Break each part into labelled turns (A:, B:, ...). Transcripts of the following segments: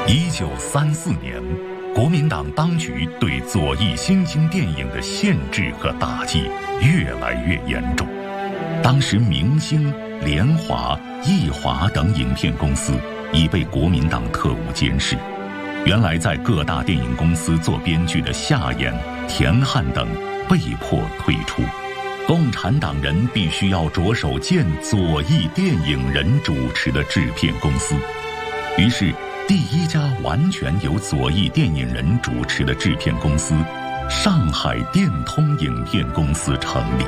A: 1934年，国民党当局对左翼新兴电影的限制和打击越来越严重。当时明星、联华、艺华等影片公司已被国民党特务监视。原来在各大电影公司做编剧的夏衍、田汉等被迫退出。共产党人必须要着手建左翼电影人主持的制片公司。于是第一家完全由左翼电影人主持的制片公司——上海电通影片公司成立。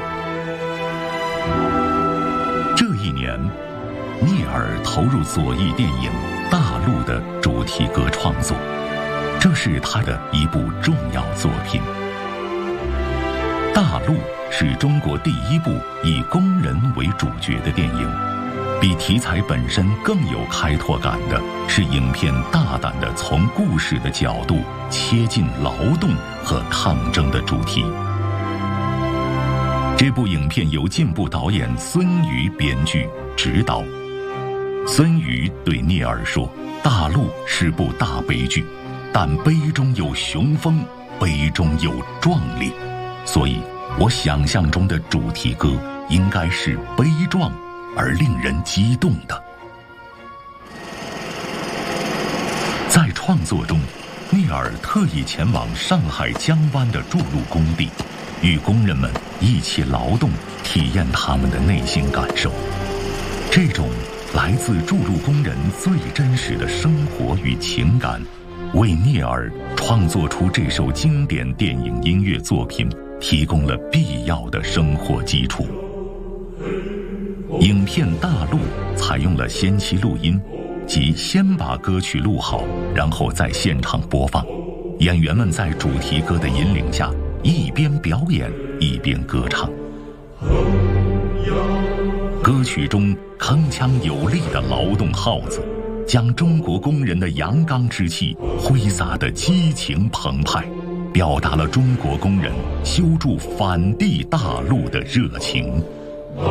A: 这一年，聂耳投入左翼电影《大陆》的主题歌创作，这是他的一部重要作品。《大陆》是中国第一部以工人为主角的电影。比题材本身更有开拓感的是影片大胆地从故事的角度切进劳动和抗争的主题。这部影片由进步导演孙瑜编剧执导。孙瑜对聂耳说：“大陆是部大悲剧，但悲中有雄风，悲中有壮丽，所以我想象中的主题歌应该是悲壮而令人激动的。”在创作中，聂耳特意前往上海江湾的筑路工地，与工人们一起劳动，体验他们的内心感受。这种来自筑路工人最真实的生活与情感，为聂耳创作出这首经典电影音乐作品提供了必要的生活基础。影片《大陆》采用了先期录音，即先把歌曲录好，然后在现场播放。演员们在主题歌的引领下，一边表演一边歌唱。歌曲中铿锵有力的劳动号子，将中国工人的阳刚之气挥洒得激情澎湃，表达了中国工人修筑反帝大陆的热情。